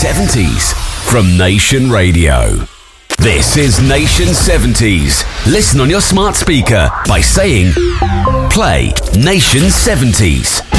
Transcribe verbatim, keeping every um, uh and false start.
seventies from Nation Radio. This is Nation seventies. Listen on your smart speaker by saying, play Nation seventies.